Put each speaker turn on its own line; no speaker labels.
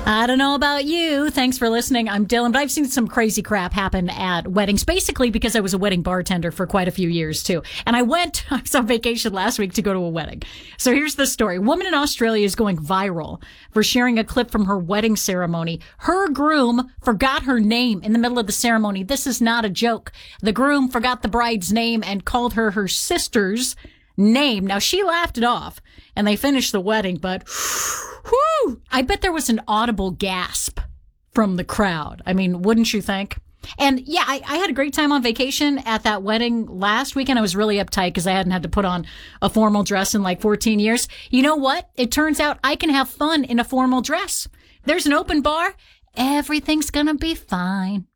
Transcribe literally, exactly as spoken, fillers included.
I don't know about you. Thanks for listening. I'm Dylan, but I've seen some crazy crap happen at weddings, basically because I was a wedding bartender for quite a few years, too. And I went, I was on vacation last week to go to a wedding. So here's the story. A woman in Australia is going viral for sharing a clip from her wedding ceremony. Her groom forgot her name in the middle of the ceremony. This is not a joke. The groom forgot the bride's name and called her her sister's name. Now, she laughed it off, and they finished the wedding, but whew, I bet there was an audible gasp from the crowd. I mean, wouldn't you think? And yeah, I, I had a great time on vacation at that wedding last weekend. I was really uptight because I hadn't had to put on a formal dress in like fourteen years. You know what? It turns out I can have fun in a formal dress. There's an open bar. Everything's gonna be fine.